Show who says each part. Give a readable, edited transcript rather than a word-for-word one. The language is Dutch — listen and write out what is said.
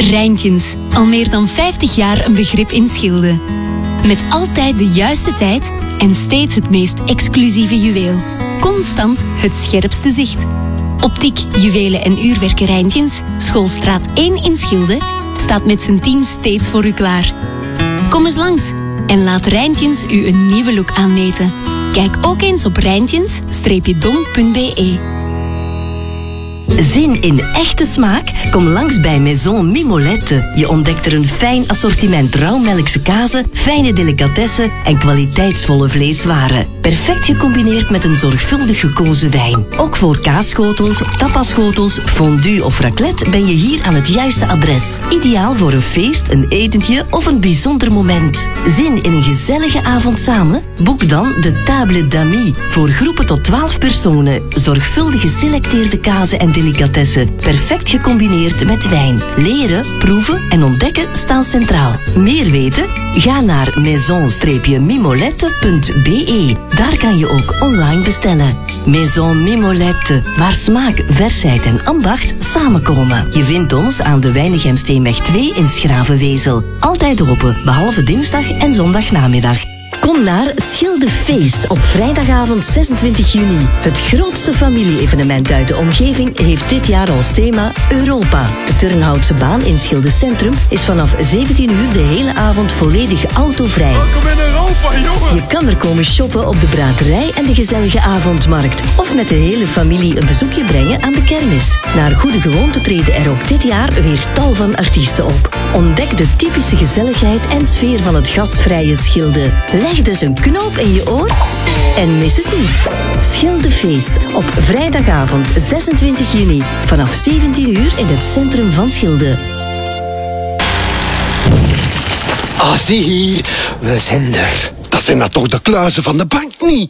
Speaker 1: Rijntjens, al meer dan 50 jaar een begrip in Schilde. Met altijd de juiste tijd en steeds het meest exclusieve juweel. Constant het scherpste zicht. Optiek, juwelen en uurwerken Rijntjens, Schoolstraat 1 in Schilde, staat met zijn team steeds voor u klaar. Kom eens langs en laat Rijntjens u een nieuwe look aanmeten. Kijk ook eens op rijntjens-dom.be.
Speaker 2: Zin in echte smaak? Kom langs bij Maison Mimolette. Je ontdekt er een fijn assortiment rauwmelkse kazen, fijne delicatessen en kwaliteitsvolle vleeswaren. Perfect gecombineerd met een zorgvuldig gekozen wijn. Ook voor kaasschotels, tapasschotels, fondue of raclette ben je hier aan het juiste adres. Ideaal voor een feest, een etentje of een bijzonder moment. Zin in een gezellige avond samen? Boek dan de Table d'Amis voor groepen tot 12 personen. Zorgvuldig geselecteerde kazen en delicatessen, perfect gecombineerd met wijn. Leren, proeven en ontdekken staan centraal. Meer weten? Ga naar maison-mimolette.be. Daar kan je ook online bestellen. Maison Mimolette, waar smaak, versheid en ambacht samenkomen. Je vindt ons aan de Weinigem-Steenweg 2 in Schravenwezel. Altijd open, behalve dinsdag en zondagnamiddag. Kom naar Schilde Feest op vrijdagavond 26 juni. Het grootste familie-evenement uit de omgeving heeft dit jaar als thema Europa. De Turnhoutse baan in Schilde Centrum is vanaf 17 uur de hele avond volledig autovrij.
Speaker 3: Welkom in Europa, jongen!
Speaker 2: Je kan er komen shoppen op de braderij en de gezellige avondmarkt. Of met de hele familie een bezoekje brengen aan de kermis. Naar goede gewoonte treden er ook dit jaar weer tal van artiesten op. Ontdek de typische gezelligheid en sfeer van het gastvrije Schilde. Leg dus een knoop in je oor en mis het niet. Schildefeest op vrijdagavond 26 juni vanaf 17 uur in het centrum van Schilde.
Speaker 3: Ah, zie hier, we zijn er. Dat zijn maar toch de kluizen van de bank niet?